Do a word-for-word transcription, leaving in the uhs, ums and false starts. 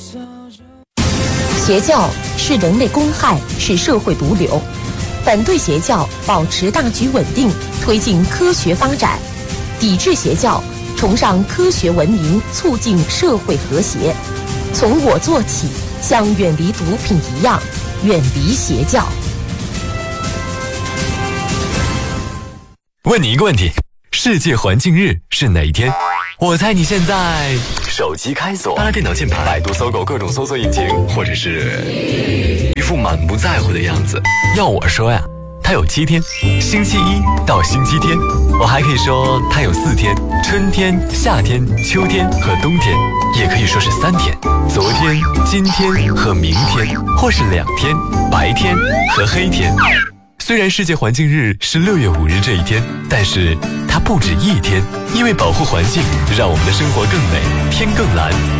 邪教是人类公害，是社会毒瘤。反对邪教，保持大局稳定，推进科学发展；抵制邪教，崇尚科学文明，促进社会和谐。从我做起，像远离毒品一样，远离邪教。 问你一个问题：世界环境日是哪一天？我猜你现在手机开锁，拉电脑键盘，百度、搜狗各种搜索引擎，或者是一副满不在乎的样子。要我说呀，它有七天，星期一到星期天。我还可以说它有四天，春天、夏天、秋天和冬天，也可以说是三天，昨天、今天和明天，或是两天，白天和黑天。虽然世界环境日是六月五日这一天，但是它不止一天，因为保护环境，让我们的生活更美，天更蓝。